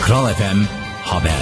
Kral FM Haber.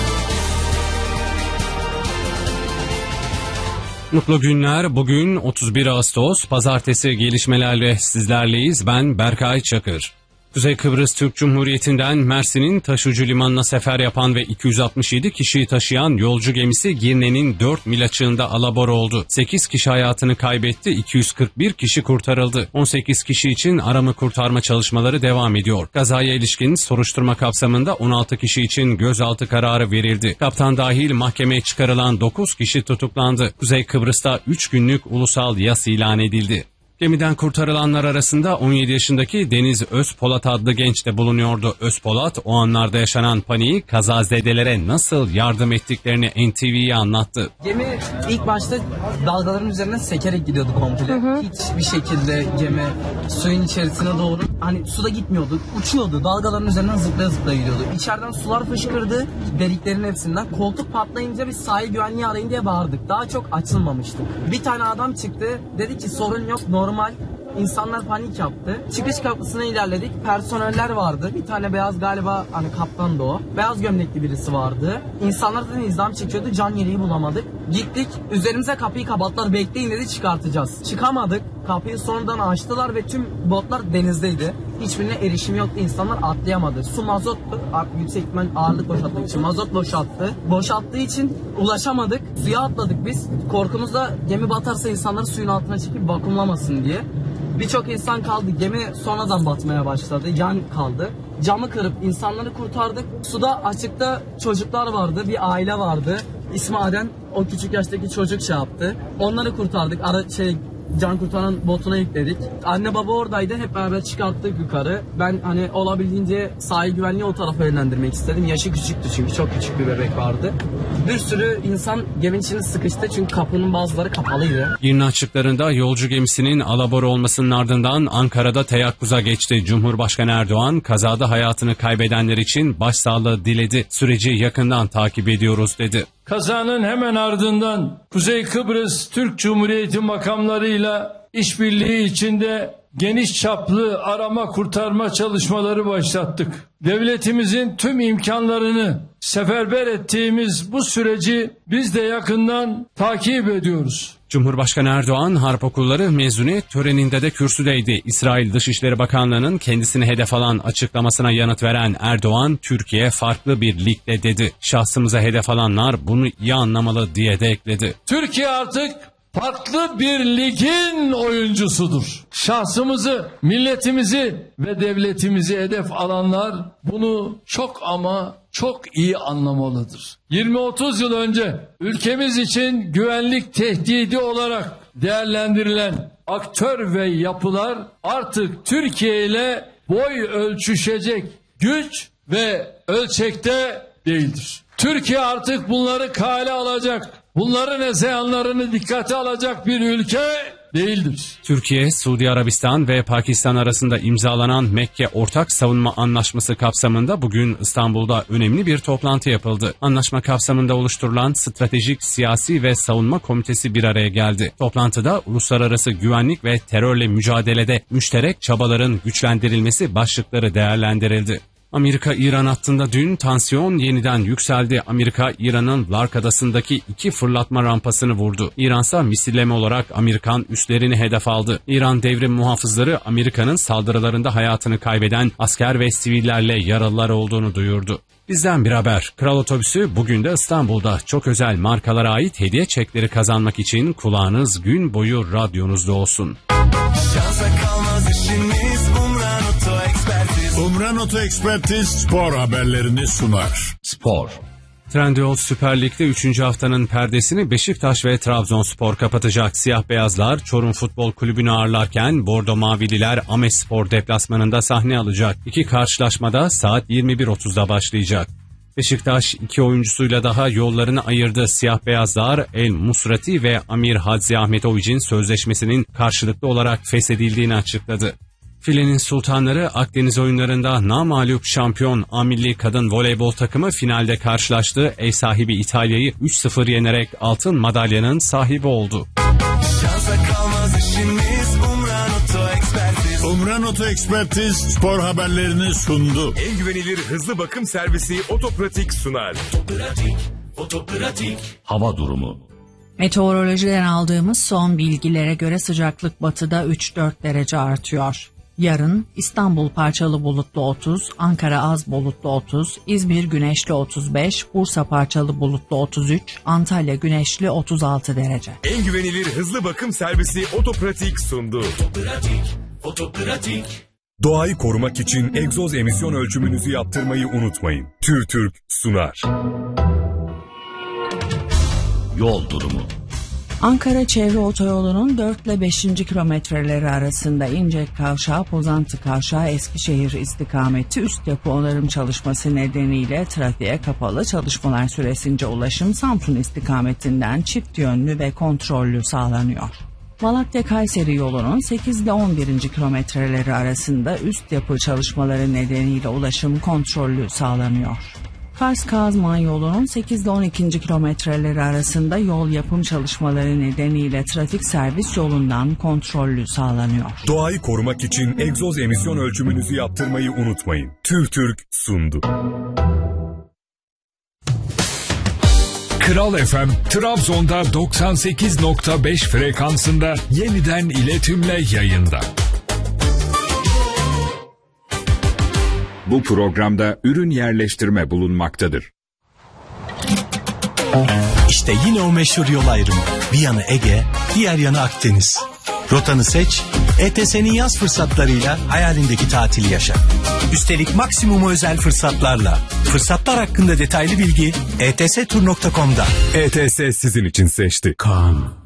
Mutlu günler. Bugün 31 Ağustos Pazartesi, gelişmelerle sizlerleyiz. Ben Berkay Çakır. Kuzey Kıbrıs Türk Cumhuriyeti'nden Mersin'in taşucu limanına sefer yapan ve 267 kişiyi taşıyan yolcu gemisi Girne'nin 4 mil açığında alabor oldu. 8 kişi hayatını kaybetti, 241 kişi kurtarıldı. 18 kişi için arama kurtarma çalışmaları devam ediyor. Kazaya ilişkin soruşturma kapsamında 16 kişi için gözaltı kararı verildi. Kaptan dahil mahkemeye çıkarılan 9 kişi tutuklandı. Kuzey Kıbrıs'ta 3 günlük ulusal yas ilan edildi. Gemiden kurtarılanlar arasında 17 yaşındaki Deniz Özpolat adlı genç de bulunuyordu. Özpolat o anlarda yaşanan paniği, kazazedelere nasıl yardım ettiklerini NTV'ye anlattı. Gemi ilk başta dalgaların üzerinden sekerek gidiyordu komple. Hiçbir şekilde gemi suyun içerisine doğru, hani suda gitmiyordu, uçuyordu. Dalgaların üzerinden zıplaya zıplaya gidiyordu. İçeriden sular fışkırdı deliklerin hepsinden. Koltuk patlayınca biz sahil güvenliği arayın diye bağırdık. Daha çok açılmamıştık. Bir tane adam çıktı, dedi ki sorun yok, normal. İnsanlar panik yaptı. Çıkış kapısına ilerledik. Personeller vardı. Bir tane beyaz, galiba hani kaptandı o. Beyaz gömlekli birisi vardı. İnsanlar da izdiham çekiyordu. Can yeleği bulamadık. Gittik. Üzerimize kapıyı kapattılar. Bekleyin dedi, çıkartacağız. Çıkamadık. Kapıyı sonradan açtılar ve tüm botlar denizdeydi. Hiçbirine erişim yoktu. İnsanlar atlayamadı. Su mazottu. Yüksek ihtimal ağırlık boşalttığı için mazot boşalttı. Boşalttığı için ulaşamadık. Suya atladık biz. Korkumuzda gemi batarsa insanları suyun altına çekip vakumlamasın diye. Birçok insan kaldı. Gemi sonradan batmaya başladı. Yan kaldı. Camı kırıp insanları kurtardık. Suda açıkta çocuklar vardı. Bir aile vardı. İsmi Adem. O küçük yaştaki çocuk şey yaptı. Onları kurtardık. Can kurtaran botuna yükledik. Anne baba oradaydı. Hep beraber çıkarttık yukarı. Ben hani olabildiğince sahil güvenliği o tarafa yönlendirmek istedim. Yaşı küçüktü çünkü. Çok küçük bir bebek vardı. Bir sürü insan geminin içine sıkıştı çünkü kapının bazıları kapalıydı. Girne açıklarında yolcu gemisinin alabor olmasının ardından Ankara'da teyakkuza geçti. Cumhurbaşkanı Erdoğan kazada hayatını kaybedenler için başsağlığı diledi. Süreci yakından takip ediyoruz dedi. Kazanın hemen ardından Kuzey Kıbrıs Türk Cumhuriyeti makamlarıyla işbirliği içinde geniş çaplı arama kurtarma çalışmaları başlattık. Devletimizin tüm imkanlarını seferber ettiğimiz bu süreci biz de yakından takip ediyoruz. Cumhurbaşkanı Erdoğan harp okulları mezuniyet töreninde de kürsüdeydi. İsrail Dışişleri Bakanlığı'nın kendisini hedef alan açıklamasına yanıt veren Erdoğan, Türkiye farklı bir ligde dedi. Şahsımıza hedef alanlar bunu iyi anlamalı diye de ekledi. Türkiye artık farklı bir ligin oyuncusudur. Şahsımızı, milletimizi ve devletimizi hedef alanlar bunu çok ama çok iyi anlamalıdır. 20-30 yıl önce ülkemiz için güvenlik tehdidi olarak değerlendirilen aktör ve yapılar artık Türkiye ile boy ölçüşecek güç ve ölçekte değildir. Türkiye artık bunları kale alacak, bunların hezeyanlarını dikkate alacak bir ülke değildir. Türkiye, Suudi Arabistan ve Pakistan arasında imzalanan Mekke Ortak Savunma Anlaşması kapsamında bugün İstanbul'da önemli bir toplantı yapıldı. Anlaşma kapsamında oluşturulan Stratejik Siyasi ve Savunma Komitesi bir araya geldi. Toplantıda uluslararası güvenlik ve terörle mücadelede müşterek çabaların güçlendirilmesi başlıkları değerlendirildi. Amerika-İran hattında dün tansiyon yeniden yükseldi. Amerika, İran'ın Lark Adası'ndaki 2 fırlatma rampasını vurdu. İransa misilleme olarak Amerikan üslerini hedef aldı. İran devrim muhafızları Amerika'nın saldırılarında hayatını kaybeden asker ve sivillerle yaralılar olduğunu duyurdu. Bizden bir haber. Kral Otobüsü bugün de İstanbul'da çok özel markalara ait hediye çekleri kazanmak için kulağınız gün boyu radyonuzda olsun. Şansa kalmaz işimiz Umran Oto Ekspertiz spor haberlerini sunar. Spor. Trendyol Süper Lig'de 3. haftanın perdesini Beşiktaş ve Trabzonspor kapatacak. Siyah beyazlar Çorum Futbol Kulübü'nü ağırlarken Bordo Mavililer Amespor deplasmanında sahne alacak. İki karşılaşmada saat 21.30'da başlayacak. Beşiktaş 2 oyuncusuyla daha yollarını ayırdı. Siyah beyazlar El Musrati ve Amir Hadzi Ahmetovic'in sözleşmesinin karşılıklı olarak feshedildiğini açıkladı. Filenin sultanları Akdeniz oyunlarında namağlup şampiyon A Milli Kadın Voleybol takımı finalde karşılaştı. Ev sahibi İtalya'yı 3-0 yenerek altın madalyanın sahibi oldu. Umran Oto Ekspertiz spor haberlerini sundu. En güvenilir hızlı bakım servisi Otopratik sunar. Otopratik. Hava durumu. Meteorolojiden aldığımız son bilgilere göre sıcaklık batıda 3-4 derece artıyor. Yarın İstanbul parçalı bulutlu 30, Ankara az bulutlu 30, İzmir güneşli 35, Bursa parçalı bulutlu 33, Antalya güneşli 36 derece. En güvenilir hızlı bakım servisi Otopratik sundu. Otopratik. Doğayı korumak için egzoz emisyon ölçümünüzü yaptırmayı unutmayın. TÜRTÜRK sunar. Yol durumu. Ankara Çevre Otoyolu'nun 4 ile 5. kilometreleri arasında İncek Kavşağı, Pozantı Kavşağı, Eskişehir istikameti üst yapı onarım çalışması nedeniyle trafiğe kapalı. Çalışmalar süresince ulaşım Samsun istikametinden çift yönlü ve kontrollü sağlanıyor. Malatya-Kayseri yolunun 8 ile 11. kilometreleri arasında üst yapı çalışmaları nedeniyle ulaşım kontrollü sağlanıyor. Kars-Kazman yolunun 8 ile 12. kilometreleri arasında yol yapım çalışmaları nedeniyle trafik servis yolundan kontrollü sağlanıyor. Doğayı korumak için egzoz emisyon ölçümünüzü yaptırmayı unutmayın. TÜRTÜRK sundu. Kral FM, Trabzon'da 98.5 frekansında yeniden iletimle yayında. Bu programda ürün yerleştirme bulunmaktadır. İşte yine o meşhur yol ayrımı. Bir yanı Ege, diğer yanı Akdeniz. Rotanı seç, ETS'nin yaz fırsatlarıyla hayalindeki tatili yaşa. Üstelik maksimum özel fırsatlarla. Fırsatlar hakkında detaylı bilgi etstur.com'da. ETS sizin için seçti. Kaan.